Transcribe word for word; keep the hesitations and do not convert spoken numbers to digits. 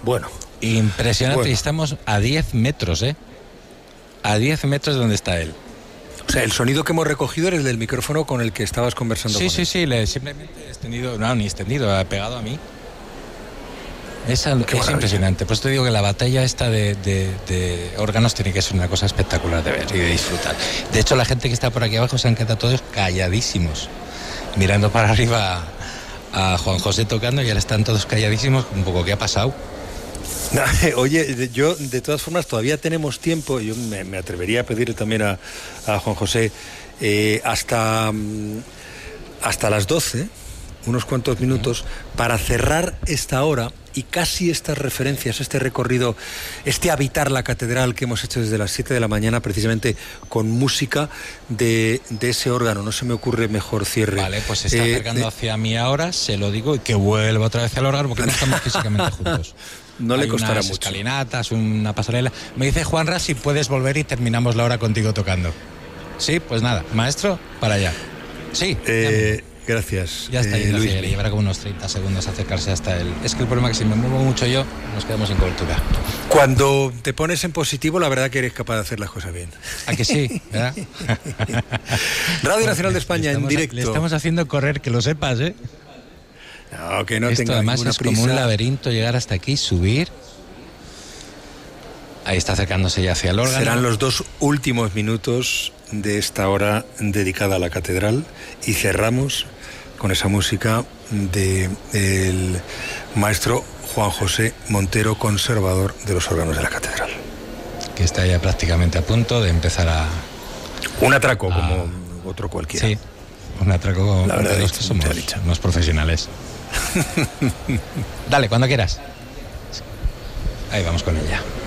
Bueno. Impresionante. Bueno. Y estamos a diez metros, ¿eh? A diez metros de donde está él. O sea, el sonido que hemos recogido es el del micrófono con el que estabas conversando. Sí, con sí, él. sí, le, simplemente he extendido, no, ni extendido, ha pegado a mí. Es, al, es impresionante. Pues te digo que la batalla esta de, de, de órganos tiene que ser una cosa espectacular de ver y de disfrutar. De hecho, la gente que está por aquí abajo se han quedado todos calladísimos, mirando para arriba a, a Juan José tocando, y ahora están todos calladísimos, un poco, ¿qué ha pasado? Oye, yo de todas formas todavía tenemos tiempo. Yo me, me atrevería a pedirle también a, a Juan José eh, hasta, hasta las doce, unos cuantos minutos, para cerrar esta hora y casi estas referencias, este recorrido, este habitar la catedral que hemos hecho desde las siete de la mañana, precisamente con música de, de ese órgano. No se me ocurre mejor cierre. Vale, pues se está eh, acercando de... hacia mí ahora, se lo digo, y que vuelva otra vez al órgano, porque no estamos físicamente juntos. No le Hay costará unas mucho. escalinatas, una pasarela. Me dice Juanra si puedes volver y terminamos la hora contigo tocando. Sí, pues nada, maestro, para allá. Sí, eh, gracias. Ya está eh, yendo Luis. hacia él, llevará como unos treinta segundos acercarse hasta él. Es que el problema es que si me muevo mucho yo, nos quedamos sin cobertura. Cuando te pones en positivo, la verdad que eres capaz de hacer las cosas bien. ¿A que sí? ¿Verdad? Radio Nacional de España, estamos, en directo. Le estamos haciendo correr, que lo sepas, ¿eh? No, que no Esto tenga además ninguna es prisa. como un laberinto, llegar hasta aquí, subir. Ahí está acercándose ya hacia el órgano. Serán los dos últimos minutos de esta hora dedicada a la catedral y cerramos con esa música de el maestro Juan José Montero, conservador de los órganos de la catedral. Que está ya prácticamente a punto de empezar a... Un atraco, a... como otro cualquiera. Sí, un atraco como la verdad, los que somos unos profesionales. Dale, cuando quieras. Ahí vamos con ella.